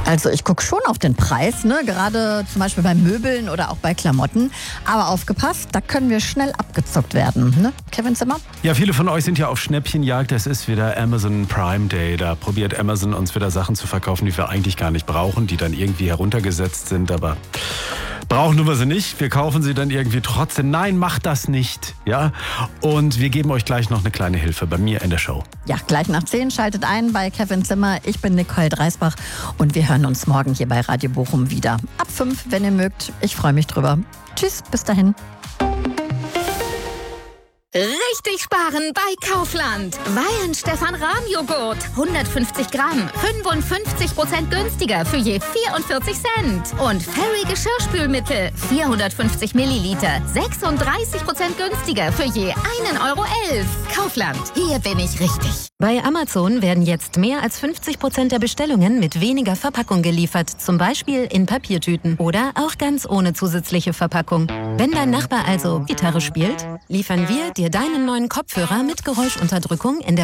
Also ich gucke schon auf den Preis, ne? Gerade zum Beispiel bei Möbeln oder auch bei Klamotten. Aber aufgepasst, da können wir schnell abgezockt werden, ne? Kevin Zimmer? Ja, viele von euch sind ja auf Schnäppchenjagd. Es ist wieder Amazon Prime Day. Da probiert Amazon uns wieder Sachen zu verkaufen, die wir eigentlich gar nicht brauchen, die dann irgendwie heruntergesetzt sind, aber brauchen wir sie nicht. Wir kaufen sie dann irgendwie trotzdem. Nein, macht das nicht. Ja? Und wir geben euch gleich noch eine kleine Hilfe bei mir in der Show. Ja, gleich nach 10 schaltet ein bei Kevin Zimmer. Ich bin Nicole Dreisbach und wir hören uns morgen hier bei Radio Bochum wieder. Ab 5, wenn ihr mögt. Ich freue mich drüber. Tschüss, bis dahin. Richtig sparen bei Kaufland. Weihenstephan Rahmjoghurt. 150 Gramm. 55% günstiger für je 44 Cent. Und Fairy Geschirrspülmittel. 450 Milliliter. 36% günstiger für je 1,11 Euro. Kaufland. Hier bin ich richtig. Bei Amazon werden jetzt mehr als 50% der Bestellungen mit weniger Verpackung geliefert. Zum Beispiel in Papiertüten oder auch ganz ohne zusätzliche Verpackung. Wenn dein Nachbar also Gitarre spielt, liefern wir dir deinen neuen Kopfhörer mit Geräuschunterdrückung in der